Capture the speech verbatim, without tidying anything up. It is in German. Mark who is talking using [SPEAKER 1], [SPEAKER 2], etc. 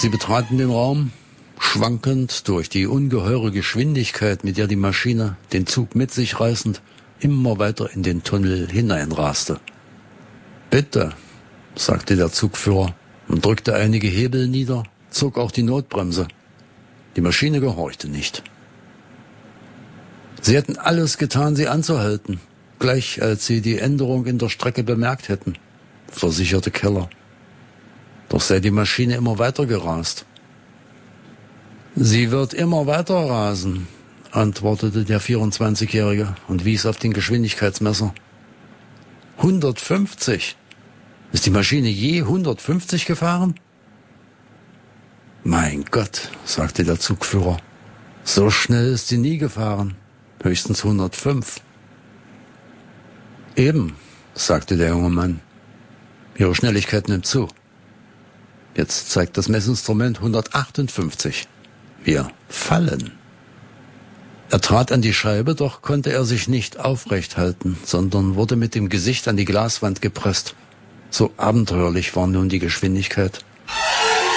[SPEAKER 1] Sie betraten den Raum, schwankend durch die ungeheure Geschwindigkeit, mit der die Maschine, den Zug mit sich reißend, immer weiter in den Tunnel hineinraste. »Bitte«, sagte der Zugführer und drückte einige Hebel nieder, zog auch die Notbremse. Die Maschine gehorchte nicht. Sie hätten alles getan, sie anzuhalten, gleich als sie die Änderung in der Strecke bemerkt hätten, versicherte Keller. Doch sei die Maschine immer weiter gerast. »Sie wird immer weiter rasen«, antwortete der vierundzwanzigjährige und wies auf den Geschwindigkeitsmesser. »hundertfünfzig. Ist die Maschine je hundertfünfzig gefahren?« »Mein Gott«, sagte der Zugführer, »so schnell ist sie nie gefahren. Höchstens hundertfünf.« »Eben«, sagte der junge Mann, »Ihre Schnelligkeit nimmt zu. Jetzt zeigt das Messinstrument hundertachtundfünfzig. Wir fallen.« Er trat an die Scheibe, doch konnte er sich nicht aufrecht halten, sondern wurde mit dem Gesicht an die Glaswand gepresst. So abenteuerlich war nun die Geschwindigkeit.